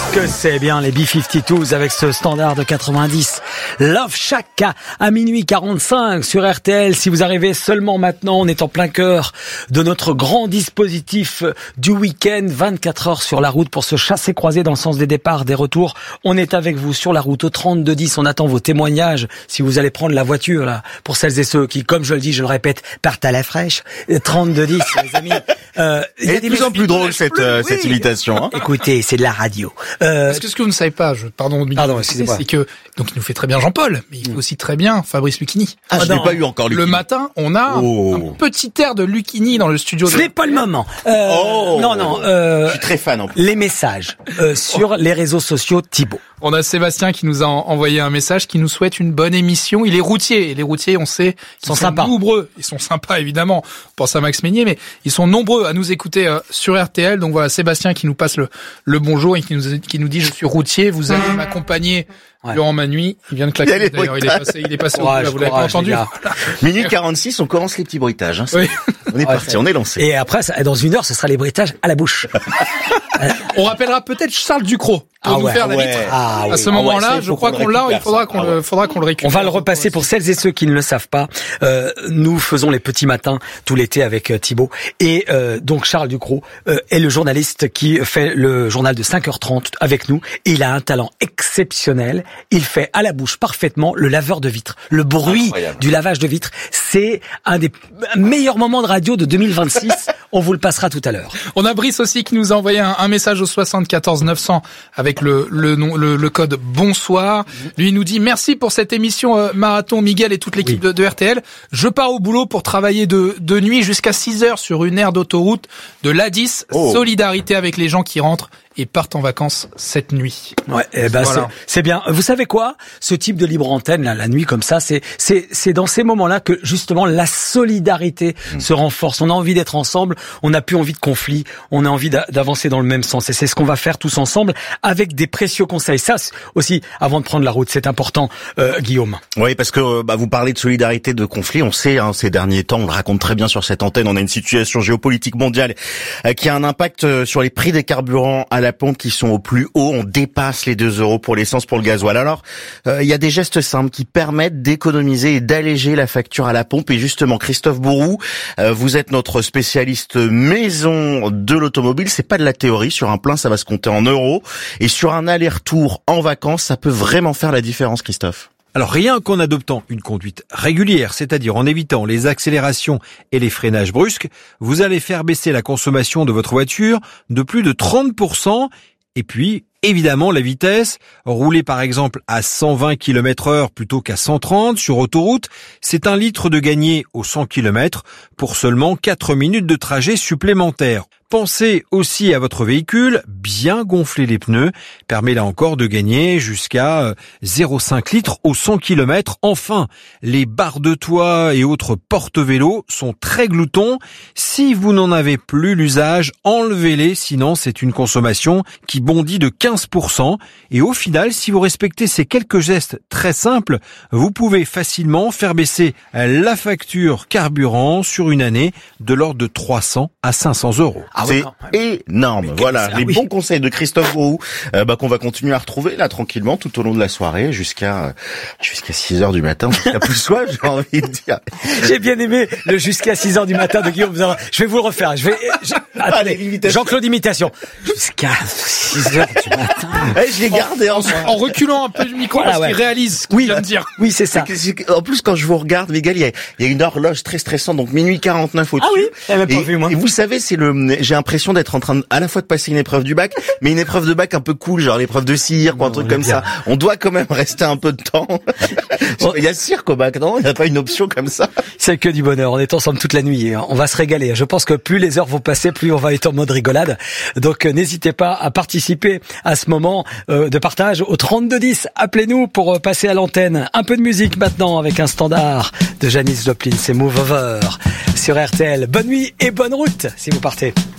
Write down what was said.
Que c'est bien les B-52s avec ce standard de 90. Love Shack à minuit 45 sur RTL. Si vous arrivez seulement maintenant, on est en plein cœur de notre grand dispositif du week-end. 24 heures sur la route pour se chasser croiser dans le sens des départs, des retours. On est avec vous sur la route au 3210. On attend vos témoignages si vous allez prendre la voiture là. Pour celles et ceux qui, comme je le dis, je le répète, partent à la fraîche. 3210, les amis. Il est de plus en plus drôle cette imitation. Hein. Écoutez, c'est de la radio. Parce que ce que vous ne savez pas, pardon, excusez-moi. c'est que donc il nous fait très bien Jean-Paul, mais il fait aussi très bien Fabrice Lucchini. Ah, je n'ai pas eu encore Lucchini. Le matin, on a un petit air de Lucchini dans le studio. Ce n'est pas le moment. Non. Je suis très fan en plus. Les messages sur les réseaux sociaux Thibaut. On a Sébastien qui nous a envoyé un message qui nous souhaite une bonne émission. Il est routier. Et les routiers, on sait, ils sont sympas. Nombreux. Ils sont sympas, évidemment. On pense à Max Meignier, mais ils sont nombreux à nous écouter sur RTL. Donc voilà, Sébastien qui nous passe le bonjour et qui nous dit, je suis routier, vous allez m'accompagner durant ma nuit. Il vient de claquer. D'ailleurs, il est passé courage, vous l'avez pas entendu. Minuit 46, on commence les petits bruitages. Hein. Oui. On est parti, on est lancé. Et après, dans une heure, ce sera les bruitages à la bouche. On rappellera peut-être Charles Ducrot pour nous faire la vitre. À ce moment-là, je crois qu'on l'a, il faudra qu'on le récupère. On va le repasser pour celles et ceux qui ne le savent pas. Nous faisons les petits matins tout l'été avec Thibaut. Et donc Charles Ducrot est le journaliste qui fait le journal de 5h30 avec nous. Et il a un talent exceptionnel. Il fait à la bouche parfaitement le laveur de vitres. Le bruit du lavage de vitres, c'est un des meilleurs moments de radio de 2026. On vous le passera tout à l'heure. On a Brice aussi qui nous a envoyé un message au 74 900 avec le code bonsoir. Lui, il nous dit merci pour cette émission Marathon, Miguel et toute l'équipe de RTL. Je pars au boulot pour travailler de nuit jusqu'à 6h sur une aire d'autoroute de l'A10. Solidarité avec les gens qui rentrent et partent en vacances cette nuit. Ouais, voilà. C'est bien. Vous savez quoi? Ce type de libre antenne, là, la nuit comme ça, c'est dans ces moments-là que justement la solidarité se renforce. On a envie d'être ensemble, on n'a plus envie de conflit, on a envie d'avancer dans le même sens. Et c'est ce qu'on va faire tous ensemble avec des précieux conseils. Ça aussi, avant de prendre la route, c'est important, Guillaume. Oui, parce que vous parlez de solidarité, de conflit. On sait, ces derniers temps, on le raconte très bien sur cette antenne, on a une situation géopolitique mondiale qui a un impact sur les prix des carburants à la pompe qui sont au plus haut. On dépasse les 2 € pour l'essence, pour le gasoil. Alors, il y a des gestes simples qui permettent d'économiser et d'alléger la facture à la pompe. Et justement, Christophe Bourou, vous êtes notre spécialiste maison de l'automobile. C'est pas de la théorie. Sur un plein, ça va se compter en euros. Et sur un aller-retour en vacances, ça peut vraiment faire la différence, Christophe. Alors rien qu'en adoptant une conduite régulière, c'est-à-dire en évitant les accélérations et les freinages brusques, vous allez faire baisser la consommation de votre voiture de plus de 30%. Et puis, évidemment, la vitesse. Rouler par exemple à 120 km/h plutôt qu'à 130 sur autoroute, c'est 1 litre de gagné aux 100 km pour seulement 4 minutes de trajet supplémentaires. Pensez aussi à votre véhicule, bien gonfler les pneus permet là encore de gagner jusqu'à 0,5 litres aux 100 km. Enfin, les barres de toit et autres porte-vélos sont très gloutons. Si vous n'en avez plus l'usage, enlevez-les, sinon c'est une consommation qui bondit de 15%. Et au final, si vous respectez ces quelques gestes très simples, vous pouvez facilement faire baisser la facture carburant sur une année de l'ordre de 300 à 500 €. C'est énorme. Voilà, les bons conseils de Christophe Bourou qu'on va continuer à retrouver là tranquillement tout au long de la soirée jusqu'à 6h du matin, jusqu'à plus soir, j'ai envie de dire. J'ai bien aimé le jusqu'à 6h du matin de Guillaume. Je vais vous le refaire. Attendez, Jean-Claude imitation. Jusqu'à 6h du matin. Je l'ai gardé en reculant un peu du micro parce qu'il réalise ce qu'il vient de dire. Oui, c'est ça. En plus, quand je vous regarde, Miguel, il y a une horloge très stressante, donc minuit 49 au-dessus. Ah oui, j'avais pas vu, moi. Et vous savez, j'ai l'impression d'être en train à la fois de passer une épreuve du bac, mais une épreuve de bac un peu cool, genre l'épreuve de cirque ou un truc comme ça. On doit quand même rester un peu de temps. Il y a cirque au bac, non? Il n'y a pas une option comme ça? C'est que du bonheur. On est ensemble toute la nuit. On va se régaler. Je pense que plus les heures vont passer, plus on va être en mode rigolade. Donc, n'hésitez pas à participer à ce moment de partage au 3210. Appelez-nous pour passer à l'antenne. Un peu de musique maintenant avec un standard de Janis Joplin. C'est Move Over sur RTL. Bonne nuit et bonne route si vous partez.